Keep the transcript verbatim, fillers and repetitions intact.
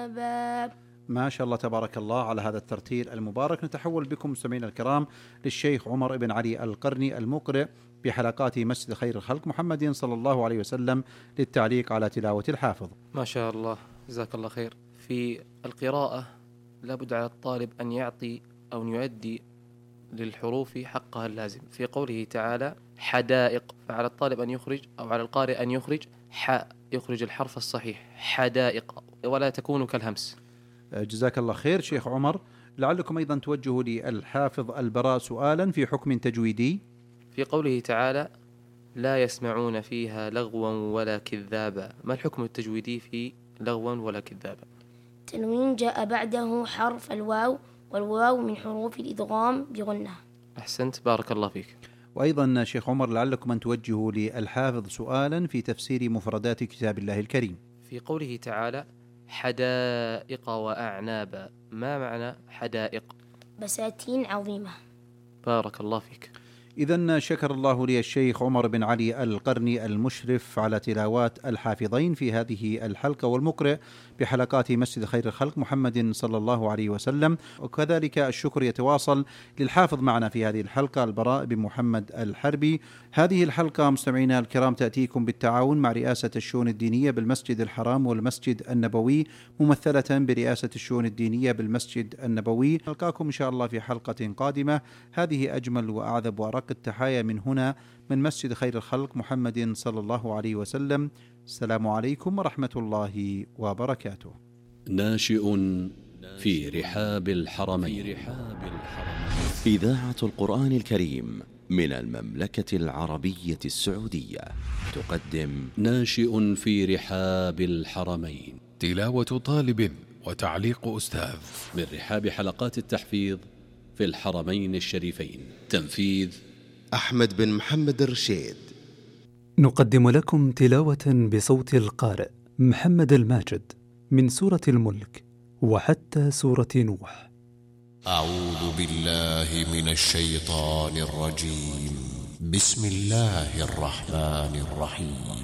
ما شاء الله تبارك الله على هذا الترتيل المبارك. نتحول بكم مستمعينا الكرام للشيخ عمر بن علي القرني المقرئ بحلقات مسجد خير الخلق محمد صلى الله عليه وسلم للتعليق على تلاوة الحافظ. ما شاء الله، جزاك الله خير. في القراءة لابد على الطالب أن يعطي أو يؤدي للحروف حقها اللازم. في قوله تعالى حدائق، فعلى الطالب أن يخرج أو على القارئ أن يخرج حاء، يخرج الحرف الصحيح حدائق، ولا تكون كالهمس. جزاك الله خير شيخ عمر. لعلكم أيضا توجهوا للحافظ البراء سؤالا في حكم تجويدي. في قوله تعالى لا يسمعون فيها لغوا ولا كذابا، ما الحكم التجويدي في لغوا ولا كذابا؟ تنوين جاء بعده حرف الواو، والواو من حروف الإدغام بغنة. أحسنت، بارك الله فيك. وأيضا شيخ عمر لعلكم أن توجهوا للحافظ سؤالا في تفسير مفردات كتاب الله الكريم. في قوله تعالى حدائق وأعنابا، ما معنى حدائق؟ بساتين عظيمة. بارك الله فيك. إذن شكر الله لي الشيخ عمر بن علي القرني المشرف على تلاوات الحافظين في هذه الحلقة والمقرئ بحلقات مسجد خير الخلق محمد صلى الله عليه وسلم. وكذلك الشكر يتواصل للحافظ معنا في هذه الحلقة البراء بن محمد الحربي. هذه الحلقة مستمعينا الكرام تأتيكم بالتعاون مع رئاسة الشؤون الدينية بالمسجد الحرام والمسجد النبوي، ممثلة برئاسة الشؤون الدينية بالمسجد النبوي. نلقاكم إن شاء الله في حلقة قادمة. هذه أجمل وأعذب وأرق التحايا من هنا من مسجد خير الخلق محمد صلى الله عليه وسلم. السلام عليكم ورحمة الله وبركاته. ناشئ في رحاب الحرمين. إذاعة القرآن الكريم من المملكة العربية السعودية تقدم ناشئ في رحاب الحرمين، تلاوة طالب وتعليق أستاذ من رحاب حلقات التحفيظ في الحرمين الشريفين. تنفيذ أحمد بن محمد الرشيد. نقدم لكم تلاوة بصوت القارئ محمد الماجد من سورة الملك وحتى سورة نوح. أعوذ بالله من الشيطان الرجيم. بسم الله الرحمن الرحيم.